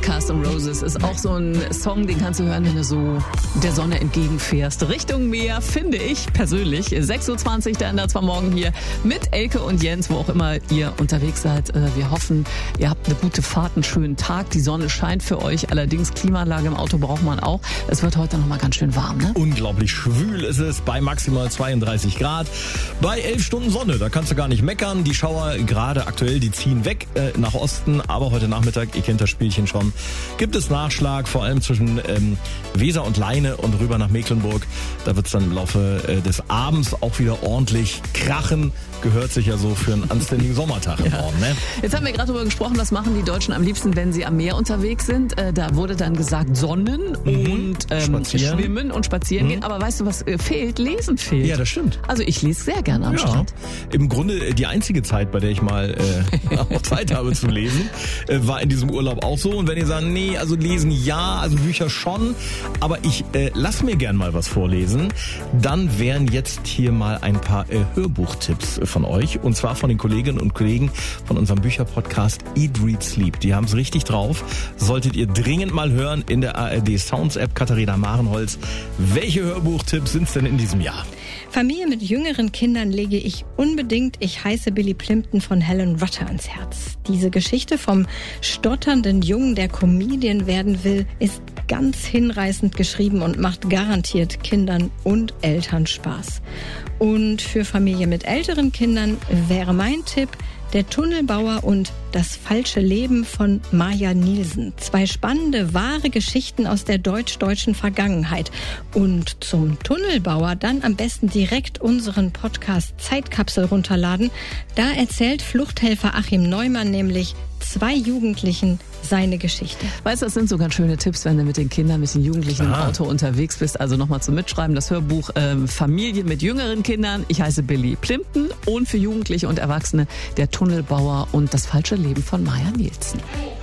Outcast und Roses ist auch so ein Song, den kannst du hören, wenn du so der Sonne entgegenfährst. Richtung Meer, finde ich persönlich. 6.20 Uhr, der Ender zwar morgen hier mit Elke und Jens, wo auch immer ihr unterwegs seid. Wir hoffen, ihr habt eine gute Fahrt, einen schönen Tag. Die Sonne scheint für euch. Allerdings Klimaanlage im Auto braucht man auch. Es wird heute noch mal ganz schön warm, ne? Unglaublich schwül ist es bei maximal 32 Grad. Bei 11 Stunden Sonne, da kannst du gar nicht meckern. Die Schauer gerade aktuell, die ziehen weg nach Osten. Aber heute Nachmittag, ihr kennt das Spielchen schon, gibt es Nachschlag, vor allem zwischen Weser und Leine und rüber nach Mecklenburg. Da wird es dann im Laufe des Abends auch wieder ordentlich krachen. Gehört sich ja so für einen anständigen Sommertag im Norden, ne? Jetzt haben wir gerade darüber gesprochen, was machen die Deutschen am liebsten, wenn sie am Meer unterwegs sind. Da wurde dann gesagt Sonnen und Schwimmen und Spazieren gehen. Aber weißt du, was fehlt? Lesen fehlt. Ja, das stimmt. Also ich lese sehr gerne am Strand. Im Grunde die einzige Zeit, bei der ich mal auch Zeit habe zu lesen, war in diesem Urlaub auch so. Und wenn ihr sagt, nee, also lesen ja, also Bücher schon, aber ich lass mir gern mal was vorlesen, dann wären jetzt hier mal ein paar Hörbuchtipps von euch, und zwar von den Kolleginnen und Kollegen von unserem Bücherpodcast Eat, Read, Sleep. Die haben es richtig drauf. Solltet ihr dringend mal hören in der ARD Sounds App. Katharina Marenholz, welche Hörbuchtipps sind es denn in diesem Jahr? Familie mit jüngeren Kindern lege ich unbedingt Ich heiße Billy Plimpton von Helen Rutter ans Herz. Diese Geschichte vom stotternden Jungen, der Comedian werden will, ist ganz hinreißend geschrieben und macht garantiert Kindern und Eltern Spaß. Und für Familie mit älteren Kindern wäre mein Tipp Der Tunnelbauer und Das falsche Leben von Maja Nielsen. 2 spannende, wahre Geschichten aus der deutsch-deutschen Vergangenheit. Und zum Tunnelbauer dann am besten direkt unseren Podcast Zeitkapsel runterladen. Da erzählt Fluchthelfer Achim Neumann nämlich 2 Jugendlichen seine Geschichte. Weißt du, das sind so ganz schöne Tipps, wenn du mit den Kindern, mit den Jugendlichen im Auto unterwegs bist. Also nochmal zum Mitschreiben, das Hörbuch Familie mit jüngeren Kindern. Ich heiße Billy Plimpton und für Jugendliche und Erwachsene Der Tunnelbauer und Das falsche Leben von Maja Nielsen.